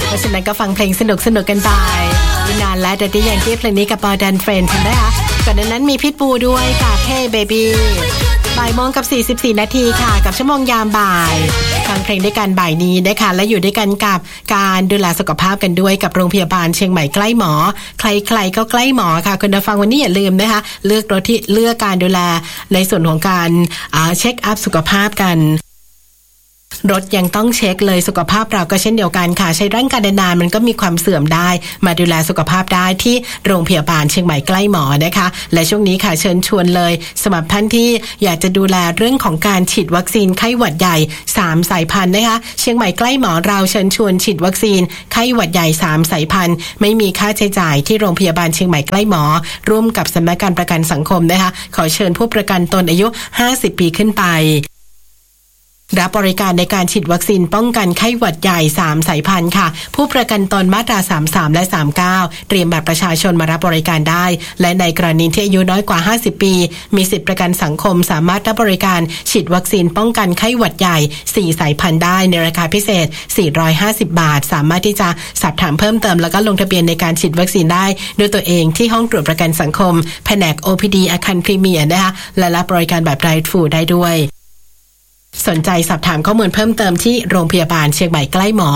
เพราะฉะนั้นก็ฟังเพลงสนุกกันไปนานและDaddy Yankeeเพลงนี้กับ Ball and Friends นะคะก่อนหน้านั้นมีพิทบูด้วยกับ Hey Baby บ่ายโมงกับ44นาทีค่ะกับชั่วโมงยามบ่ายฟังเพลงด้วยกันบ่ายนี้นะคะและอยู่ด้วยกันกับการดูแลสุขภาพกันด้วยกับโรงพยาบาลเชียงใหม่ใกล้หมอใครๆก็ใกล้หมอค่ะคุณผู้ฟังวันนี้อย่าลืมนะคะเลือกรถที่เลือกการดูแลในส่วนของการเช็คอัพสุขภาพกันรถยังต้องเช็คเลยสุขภาพเราก็เช่นเดียวกันค่ะใช้ร่างกายนานๆมันก็มีความเสื่อมได้มาดูแลสุขภาพได้ที่โรงพยาบาลเชียงใหม่ใกล้หมอนะคะและช่วงนี้ค่ะเชิญชวนเลยสำหรับท่านที่อยากจะดูแลเรื่องของการฉีดวัคซีนไข้หวัดใหญ่3สายพันธุ์นะคะเชียงใหม่ใกล้หมอเราเชิญชวนฉีดวัคซีนไข้หวัดใหญ่3สายพันธุ์ไม่มีค่าใช้จ่ายที่โรงพยาบาลเชียงใหม่ใกล้หมอร่วมกับสำนักงานประกันสังคมนะคะขอเชิญผู้ประกันตนอายุ50ปีขึ้นไปรับบริการในการฉีดวัคซีนป้องกันไข้หวัดใหญ่3สายพันธุ์ค่ะผู้ประกันตนมาตรา33และ39เตรียมบัตรประชาชนมารับบริการได้และในกรณีที่อายุน้อยกว่า50ปีมีสิทธิประกันสังคมสามารถรับบริการฉีดวัคซีนป้องกันไข้หวัดใหญ่4สายพันธุ์ได้ในราคาพิเศษ450บาทสามารถที่จะสอบถามเพิ่มเติมแล้วก็ลงทะเบียนในการฉีดวัคซีนได้ด้วยตัวเองที่ห้องตรวจประกันสังคมแผนก OPD อาคารพรีเมียร์นะคะและรับบริการแบบไดรฟ์ฟูได้ด้วยสนใจสอบถามข้อมูลเพิ่มเติมที่โรงพยาบาลเชียงใหม่ใกล้หมอ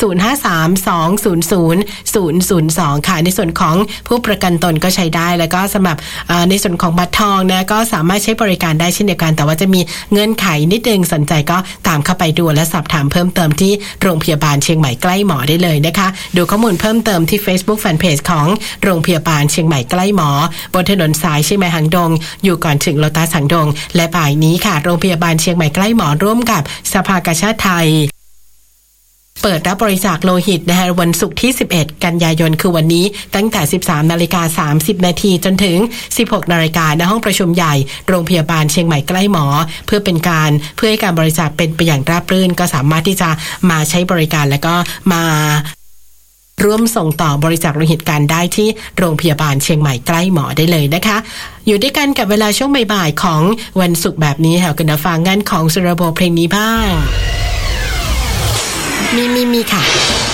0532000002ค่ะในส่วนของผู้ประกันตนก็ใช้ได้แล้วก็สำหรับในส่วนของบัตรทองนะก็สามารถใช้บริการได้เช่นเดียวกันแต่ว่าจะมีเงื่อนไขนิดนึงสนใจก็ตามเข้าไปดูและสอบถามเพิ่มเติมที่โรงพยาบาลเชียงใหม่ใกล้หมอได้เลยนะคะดูข้อมูลเพิ่มเติมที่ Facebook Fanpage ของโรงพยาบาลเชียงใหม่ใกล้หมอบนถนนสายเชียงใหม่หางดงอยู่ก่อนถึงโลตัสหางดงและบ่ายนี้ค่ะโรงพยาบาลเชียงใหม่ใกล้หมอร่วมกับสภากาชาดไทยเปิดรับบริจาคโลหิตนะคะวันศุกร์ที่11กันยายนคือวันนี้ตั้งแต่ 13:30 นาทีจนถึง 16:00 นณห้องประชุมใหญ่โรงพยาบาลเชียงใหม่ใกล้หมอเพื่อให้การบริจาคเป็นไปอย่างราบรื่นก็สามารถที่จะมาใช้บริการแล้วก็มาร่วมส่งต่อบริจาคโลหิตกันได้ที่โรงพยาบาลเชียงใหม่ใกล้หมอได้เลยนะคะอยู่ด้วยกันกับเวลาช่วงบ่ายๆของวันศุกร์แบบนี้ค่ะคุณฟังงานของสุรโบเพลงนี้บ้างมีค่ะ